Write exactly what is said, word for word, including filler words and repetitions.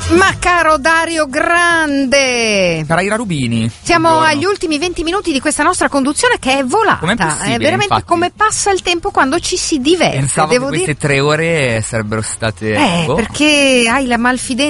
Ma caro Dario Grande, cara Ira Rubini, siamo buongiorno. agli ultimi venti minuti di questa nostra conduzione che è volata. Com'è possibile, è veramente infatti? come passa il tempo quando ci si diverte. Pensavo devo che queste dire... tre ore sarebbero state Eh, boh. perché hai la malfidenza